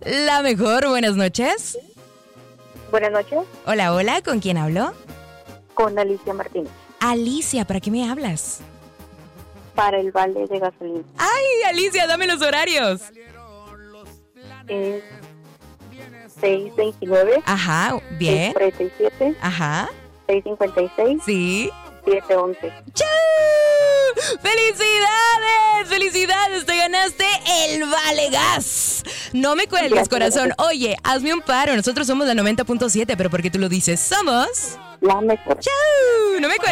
La mejor, buenas noches. Buenas noches, Hola, hola, ¿con quién hablo? con Alicia Martínez, Alicia, ¿para qué me hablas? para el vale de gasolina. Ay, Alicia, dame los horarios. Es 629, Ajá, bien. 647, Ajá, 656, sí. 711. ¡Chau! ¡Felicidades! ¡Felicidades! Te ganaste el Vale Gas. No me cuelgues, Gracias, corazón. gracias. Oye, hazme un paro. Nosotros somos la 90.7, pero porque tú lo dices, somos... La mejor. ¡Chau! No me cuelgues.